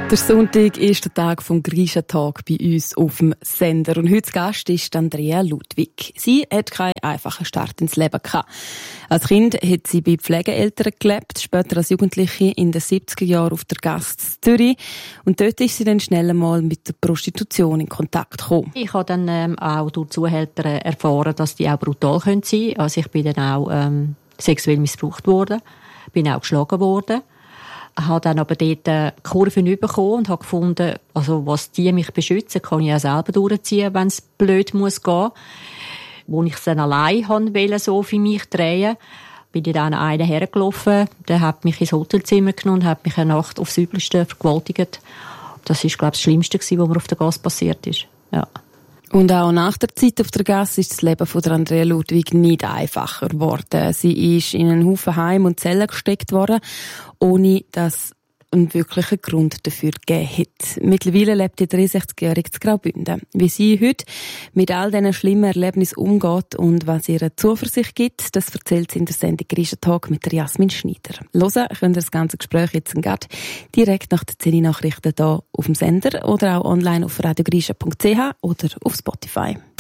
Der Sonntag ist der Tag vom Grisha-Tag bei uns auf dem Sender. Und heute Gast ist Andrea Ludwig. Sie hat keinen einfachen Start ins Leben gehabt. Als Kind hat sie bei Pflegeeltern gelebt, später als Jugendliche in den 70er Jahren auf der Gast in Zürich. Und dort ist sie dann schnell einmal mit der Prostitution in Kontakt gekommen. Ich habe dann auch durch Zuhälter erfahren, dass die auch brutal sein können. Also ich bin dann auch sexuell missbraucht worden, bin auch geschlagen worden. Habe dann aber dort Kurven bekommen und habe gefunden, also was die mich beschützen, kann ich auch selber durchziehen, wenn es blöd muss gehen. Wo ich es dann allein wollte, so für mich drehen, bin ich dann an einen hergelaufen, der hat mich ins Hotelzimmer genommen und hat mich eine Nacht aufs Übelste vergewaltigt. Das ist, glaube ich, das Schlimmste, was mir auf der Gasse passiert ist. Ja. Und auch nach der Zeit auf der Gasse ist das Leben von der Andrea Ludwig nicht einfacher geworden. Sie ist in einen Haufen Heim und Zellen gesteckt worden, ohne dass einen wirklichen Grund dafür gegeben hat. Mittlerweile lebt die 63-Jährige in Graubünden. Wie sie heute mit all diesen schlimmen Erlebnissen umgeht und was ihr Zuversicht gibt, das erzählt sie in der Sendung Grisha-Tag mit der Jasmin Schneider. Hören könnt ihr das ganze Gespräch jetzt gerade direkt nach den 10 Nachrichten hier auf dem Sender oder auch online auf radiogrisha.ch oder auf Spotify.